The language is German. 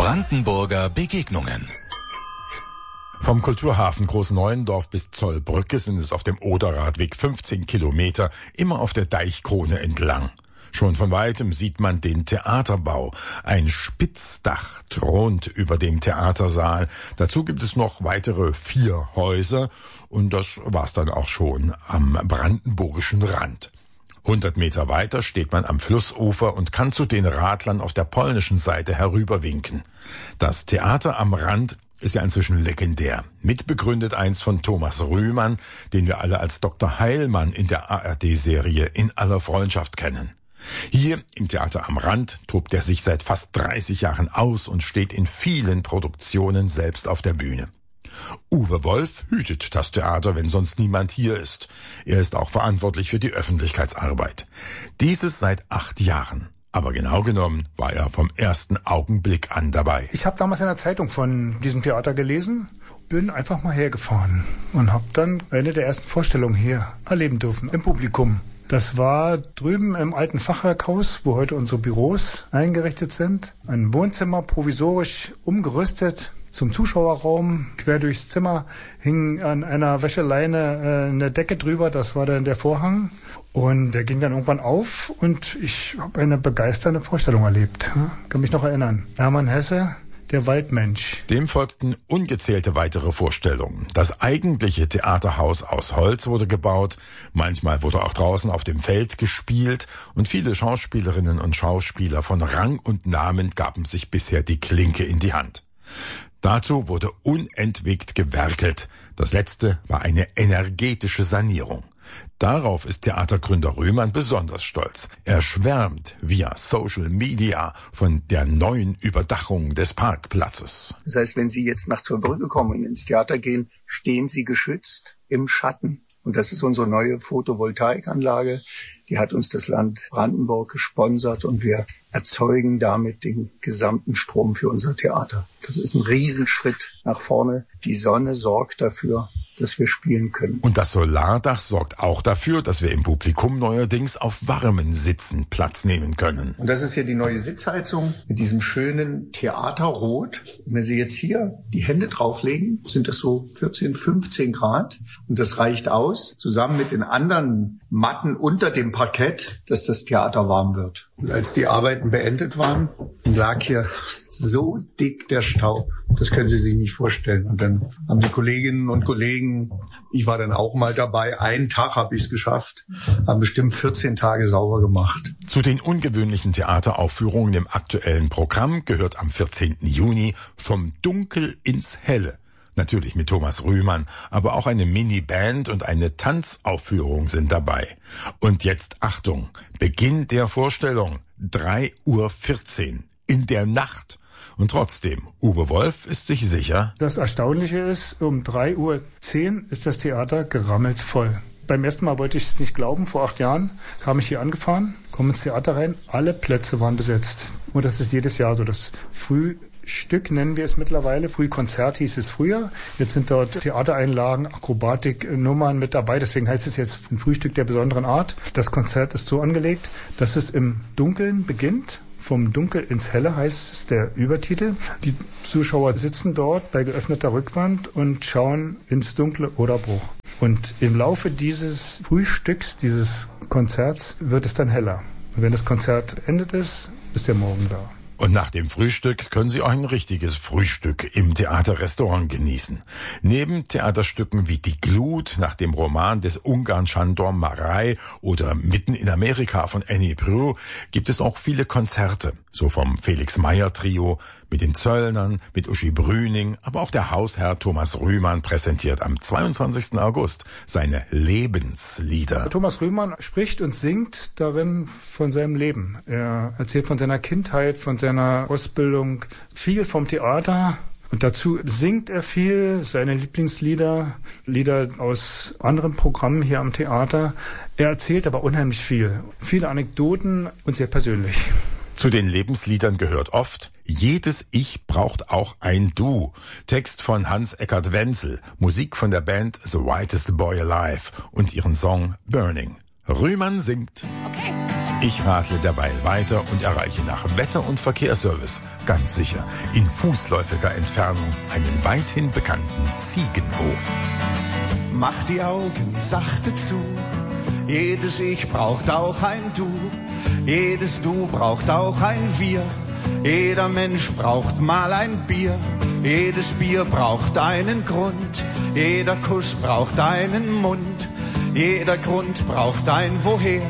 Brandenburger Begegnungen. Vom Kulturhafen Großneuendorf bis Zollbrücke sind es auf dem Oderradweg 15 Kilometer, immer auf der Deichkrone entlang. Schon von weitem sieht man den Theaterbau. Ein Spitzdach thront über dem Theatersaal. Dazu gibt es noch weitere 4 Häuser und das war's dann auch schon am brandenburgischen Rand. 100 Meter weiter steht man am Flussufer und kann zu den Radlern auf der polnischen Seite herüberwinken. Das Theater am Rand ist ja inzwischen legendär. Mitbegründet einst von Thomas Rühmann, den wir alle als Dr. Heilmann in der ARD-Serie In aller Freundschaft kennen. Hier im Theater am Rand tobt er sich seit fast 30 Jahren aus und steht in vielen Produktionen selbst auf der Bühne. Uwe Wolf hütet das Theater, wenn sonst niemand hier ist. Er ist auch verantwortlich für die Öffentlichkeitsarbeit. Dieses seit 8 Jahren. Aber genau genommen war er vom ersten Augenblick an dabei. Ich habe damals in der Zeitung von diesem Theater gelesen, bin einfach mal hergefahren und habe dann eine der ersten Vorstellungen hier erleben dürfen, im Publikum. Das war drüben im alten Fachwerkhaus, wo heute unsere Büros eingerichtet sind. Ein Wohnzimmer provisorisch umgerüstet zum Zuschauerraum. Quer durchs Zimmer hing an einer Wäscheleine eine Decke drüber, das war dann der Vorhang. Und der ging dann irgendwann auf und ich habe eine begeisternde Vorstellung erlebt. Kann mich noch erinnern. Hermann Hesse, der Waldmensch. Dem folgten ungezählte weitere Vorstellungen. Das eigentliche Theaterhaus aus Holz wurde gebaut. Manchmal wurde auch draußen auf dem Feld gespielt. Und viele Schauspielerinnen und Schauspieler von Rang und Namen gaben sich bisher die Klinke in die Hand. Dazu wurde unentwegt gewerkelt. Das letzte war eine energetische Sanierung. Darauf ist Theatergründer Rühmann besonders stolz. Er schwärmt via Social Media von der neuen Überdachung des Parkplatzes. Das heißt, wenn Sie jetzt nach Zollbrücke kommen und ins Theater gehen, stehen Sie geschützt im Schatten. Und das ist unsere neue Photovoltaikanlage. Die hat uns das Land Brandenburg gesponsert und wir erzeugen damit den gesamten Strom für unser Theater. Das ist ein Riesenschritt nach vorne. Die Sonne sorgt dafür, dass wir spielen können. Und das Solardach sorgt auch dafür, dass wir im Publikum neuerdings auf warmen Sitzen Platz nehmen können. Und das ist hier die neue Sitzheizung mit diesem schönen Theaterrot. Und wenn Sie jetzt hier die Hände drauflegen, sind das so 14, 15 Grad. Und das reicht aus, zusammen mit den anderen Matten unter dem Parkett, dass das Theater warm wird. Und als die Arbeiten beendet waren, lag hier so dick der Staub. Das können Sie sich nicht vorstellen. Und dann haben die Kolleginnen und Kollegen, ich war dann auch mal dabei, einen Tag habe ich es geschafft, haben bestimmt 14 Tage sauber gemacht. Zu den ungewöhnlichen Theateraufführungen im aktuellen Programm gehört am 14. Juni Vom Dunkel ins Helle. Natürlich mit Thomas Rühmann, aber auch eine Mini-Band und eine Tanzaufführung sind dabei. Und jetzt Achtung, Beginn der Vorstellung, 3:14 Uhr in der Nacht. Und trotzdem, Uwe Wolf ist sich sicher. Das Erstaunliche ist, um 3:10 Uhr ist das Theater gerammelt voll. Beim ersten Mal wollte ich es nicht glauben, vor 8 Jahren kam ich hier angefahren, komme ins Theater rein, alle Plätze waren besetzt. Und das ist jedes Jahr so. Das Frühstück nennen wir es mittlerweile. Frühkonzert hieß es früher. Jetzt sind dort Theatereinlagen, Akrobatiknummern mit dabei. Deswegen heißt es jetzt ein Frühstück der besonderen Art. Das Konzert ist so angelegt, dass es im Dunkeln beginnt. Vom Dunkel ins Helle heißt es der Übertitel. Die Zuschauer sitzen dort bei geöffneter Rückwand und schauen ins dunkle Oderbruch. Und im Laufe dieses Frühstücks, dieses Konzerts, wird es dann heller. Und wenn das Konzert beendet ist der Morgen da. Und nach dem Frühstück können Sie auch ein richtiges Frühstück im Theaterrestaurant genießen. Neben Theaterstücken wie Die Glut nach dem Roman des Ungarn Sándor Márai oder Mitten in Amerika von Annie Proulx gibt es auch viele Konzerte. So vom Felix Meyer Trio, mit den Zöllnern, mit Uschi Brüning, aber auch der Hausherr Thomas Rühmann präsentiert am 22. August seine Lebenslieder. Thomas Rühmann spricht und singt darin von seinem Leben. Er erzählt von seiner Kindheit, von seiner Ausbildung, viel vom Theater. Und dazu singt er viel, seine Lieblingslieder, Lieder aus anderen Programmen hier am Theater. Er erzählt aber unheimlich viel. Viele Anekdoten und sehr persönlich. Zu den Lebensliedern gehört oft Jedes Ich braucht auch ein Du. Text von Hans-Eckart Wenzel, Musik von der Band The Whitest Boy Alive und ihren Song Burning. Rühmann singt. Okay. Ich radle derweil weiter und erreiche nach Wetter- und Verkehrsservice ganz sicher in fußläufiger Entfernung einen weithin bekannten Ziegenhof. Mach die Augen sachte zu, jedes Ich braucht auch ein Du, jedes Du braucht auch ein Wir, jeder Mensch braucht mal ein Bier, jedes Bier braucht einen Grund, jeder Kuss braucht einen Mund, jeder Grund braucht ein Woher.